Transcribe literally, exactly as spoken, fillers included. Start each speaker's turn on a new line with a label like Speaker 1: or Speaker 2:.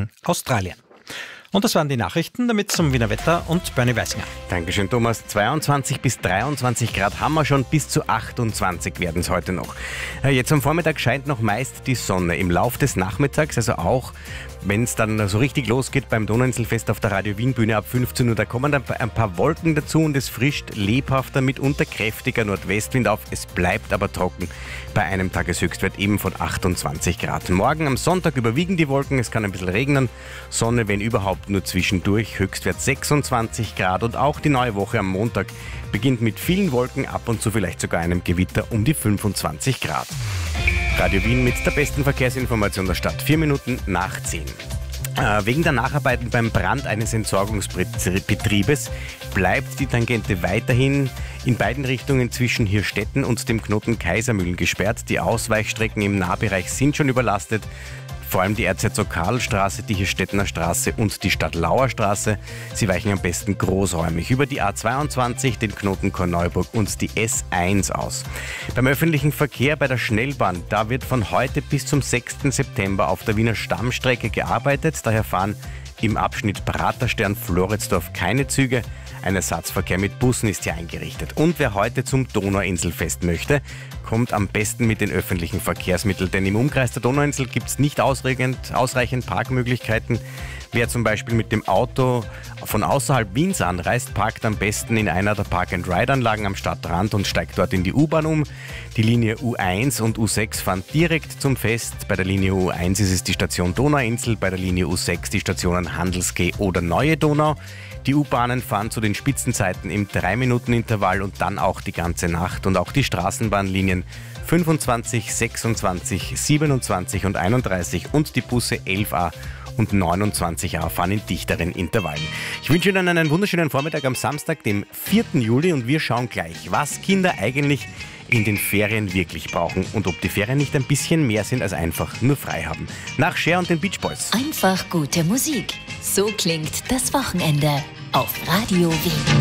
Speaker 1: gegen Australien. Und das waren die Nachrichten, damit zum Wiener Wetter und Bernie Weisinger.
Speaker 2: Dankeschön, Thomas. zweiundzwanzig bis dreiundzwanzig Grad haben wir schon, bis zu achtundzwanzig werden es heute noch. Jetzt am Vormittag scheint noch meist die Sonne. Im Lauf des Nachmittags, also auch wenn es dann so richtig losgeht beim Donauinselfest auf der Radio Wien Bühne ab fünfzehn Uhr, da kommen dann ein paar Wolken dazu und es frischt lebhafter, mitunter kräftiger Nordwestwind auf. Es bleibt aber trocken bei einem Tageshöchstwert eben von achtundzwanzig Grad. Morgen am Sonntag überwiegen die Wolken, es kann ein bisschen regnen, Sonne, wenn überhaupt, nur zwischendurch, Höchstwert sechsundzwanzig Grad und auch die neue Woche am Montag beginnt mit vielen Wolken, ab und zu vielleicht sogar einem Gewitter um die fünfundzwanzig Grad. Radio Wien mit der besten Verkehrsinformation der Stadt, vier Minuten nach zehn. Äh, wegen der Nacharbeiten beim Brand eines Entsorgungsbetriebes bleibt die Tangente weiterhin in beiden Richtungen zwischen Hirstetten und dem Knoten Kaisermühlen gesperrt. Die Ausweichstrecken im Nahbereich sind schon überlastet. Vor allem die Erzherzog-Karl-Straße, die Hirstettener Straße und die Stadtlauer Straße. Sie weichen am besten großräumig über die A zweiundzwanzig, den Knoten Korneuburg und die S eins aus. Beim öffentlichen Verkehr bei der Schnellbahn, da wird von heute bis zum sechsten September auf der Wiener Stammstrecke gearbeitet. Daher fahren im Abschnitt Praterstern-Floridsdorf keine Züge. Ein Ersatzverkehr mit Bussen ist hier eingerichtet. Und wer heute zum Donauinselfest möchte, kommt am besten mit den öffentlichen Verkehrsmitteln, denn im Umkreis der Donauinsel gibt es nicht ausreichend, ausreichend Parkmöglichkeiten. Wer zum Beispiel mit dem Auto von außerhalb Wiens anreist, parkt am besten in einer der Park-and-Ride-Anlagen am Stadtrand und steigt dort in die U-Bahn um. Die Linie U eins und U sechs fahren direkt zum Fest. Bei der Linie U eins ist es die Station Donauinsel, bei der Linie U sechs die Stationen Handelsquai oder Neue Donau. Die U-Bahnen fahren zu den Spitzenzeiten im drei Minuten Intervall und dann auch die ganze Nacht. Und auch die Straßenbahnlinien fünfundzwanzig, sechsundzwanzig, siebenundzwanzig und einunddreißig und die Busse elf a und neunundzwanzig a fahren in dichteren Intervallen. Ich wünsche Ihnen einen wunderschönen Vormittag am Samstag, dem vierten Juli, und wir schauen gleich, was Kinder eigentlich in den Ferien wirklich brauchen und ob die Ferien nicht ein bisschen mehr sind als einfach nur frei haben. Nach Cher und den Beach Boys.
Speaker 3: Einfach gute Musik. So klingt das Wochenende auf Radio Wien.